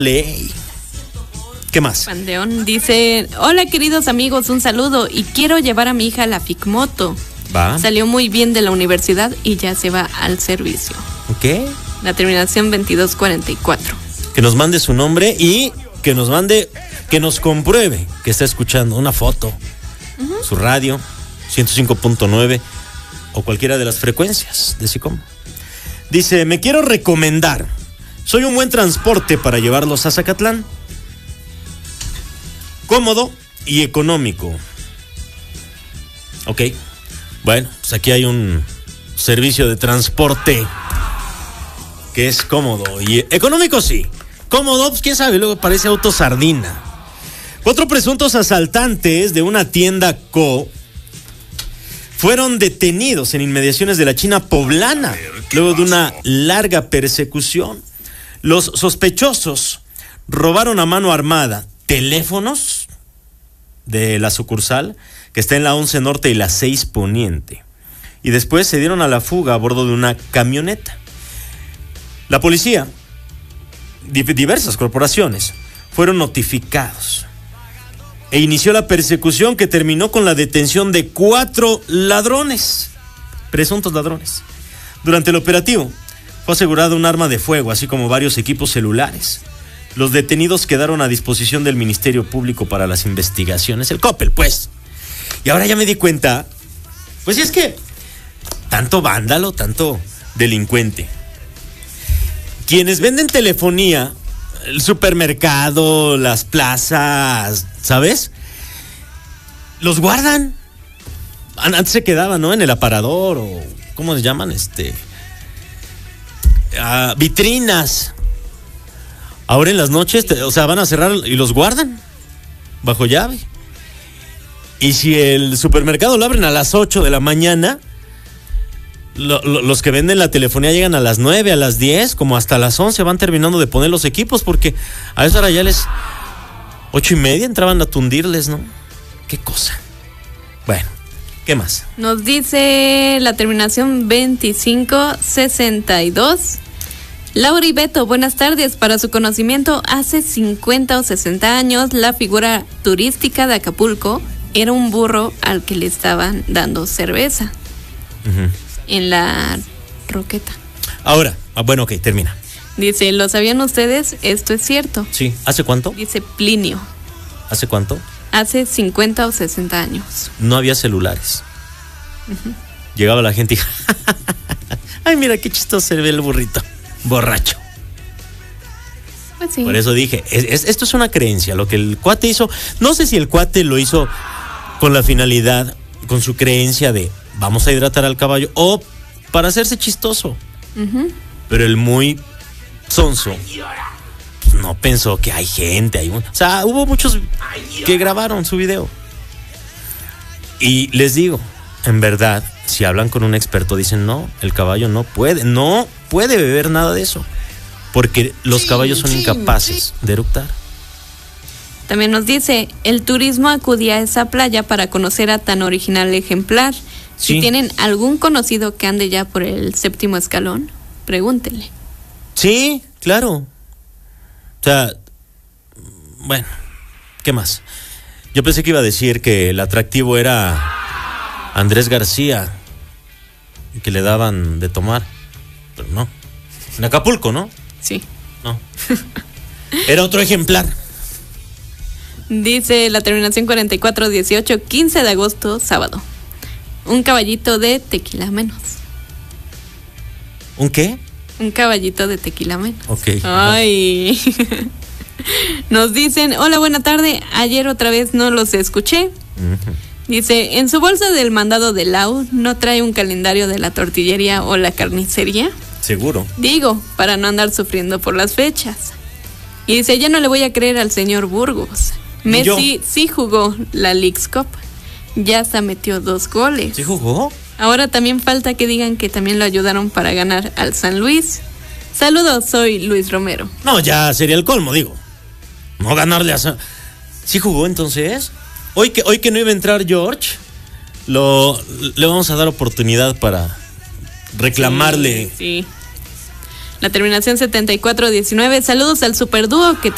Ley. ¿Qué más? Panteón dice: hola queridos amigos, un saludo y quiero llevar a mi hija a la FICMoto. Va. Salió muy bien de la universidad y ya se va al servicio. Ok. La terminación 2244. Que nos mande su nombre y que nos compruebe que está escuchando una foto, su radio, 105.9 o cualquiera de las frecuencias de SICOM. Dice: me quiero recomendar. Soy un buen transporte para llevarlos a Zacatlán. Cómodo y económico. Ok. Bueno, pues aquí hay un servicio de transporte que es cómodo y económico, sí. Cómodo, pues quién sabe, luego parece auto sardina. 4 presuntos asaltantes de una tienda fueron detenidos en inmediaciones de la China Poblana luego de una larga persecución. Los sospechosos robaron a mano armada teléfonos de la sucursal que está en la 11 Norte y la 6 Poniente, y después se dieron a la fuga a bordo de una camioneta. La policía, diversas corporaciones, fueron notificados e inició la persecución que terminó con la detención de 4 ladrones, presuntos ladrones. Durante el operativo fue asegurado un arma de fuego, así como varios equipos celulares. Los detenidos quedaron a disposición del Ministerio Público para las investigaciones, el Coppel, pues. Y ahora ya me di cuenta, pues es que tanto vándalo, tanto delincuente. Quienes venden telefonía, el supermercado, las plazas, ¿sabes? Los guardan. Antes se quedaban, ¿no? En el aparador o ¿cómo se llaman? Vitrinas. Ahora en las noches, van a cerrar y los guardan bajo llave. Y si el supermercado lo abren a las 8 de la mañana, los que venden la telefonía llegan a las 9, a las 10, como hasta las 11 van terminando de poner los equipos, porque a esa hora ya 8:30 entraban a tundirles, ¿no? Qué cosa. Bueno, ¿qué más? Nos dice la terminación 2562. Laura y Beto, buenas tardes. Para su conocimiento, hace 50 o 60 años, la figura turística de Acapulco era un burro al que le estaban dando cerveza. En la Roqueta. Ahora, bueno, ok, termina. Dice: ¿lo sabían ustedes? Esto es cierto. Sí, ¿hace cuánto? Dice Plinio. ¿Hace cuánto? Hace 50 o 60 años. No había celulares. Llegaba la gente y... ay, mira qué chistoso se ve el burrito. Borracho. Pues sí. Por eso dije, esto es una creencia. Lo que el cuate hizo, no sé si el cuate lo hizo con la finalidad, con su creencia de vamos a hidratar al caballo, o para hacerse chistoso. Pero el muy sonso no pensó que hay gente, o sea, hubo muchos que grabaron su video. Y les digo, en verdad, si hablan con un experto, dicen: no, el caballo no puede beber nada de eso, porque los caballos son incapaces de eructar. También nos dice: el turismo acudía a esa playa para conocer a tan original ejemplar. Sí. Si tienen algún conocido que ande ya por el 7º escalón, pregúntenle. Sí, claro. O sea, bueno, ¿qué más? Yo pensé que iba a decir que el atractivo era Andrés García y que le daban de tomar, pero no. En Acapulco, ¿no? Sí. No. Era otro ejemplar. Dice la terminación 4418, 15 de agosto, sábado. Un caballito de tequila menos. ¿Un qué? Un caballito de tequila menos. Ok. Ay. Nos dicen: hola, buena tarde. Ayer otra vez no los escuché. Dice: en su bolsa del mandado de Lau, ¿no trae un calendario de la tortillería o la carnicería? Seguro. Digo, para no andar sufriendo por las fechas. Y dice: ya no le voy a creer al señor Burgos. Messi sí jugó la Leagues Cup. Ya hasta metió 2 goles. ¿Sí jugó? Ahora también falta que digan que también lo ayudaron para ganar al San Luis. Saludos, soy Luis Romero. No, ya sería el colmo, digo. No ganarle a... ¿Sí jugó entonces? Hoy que no iba a entrar George, le vamos a dar oportunidad para reclamarle. Sí. La terminación 7419. Saludos al superdúo que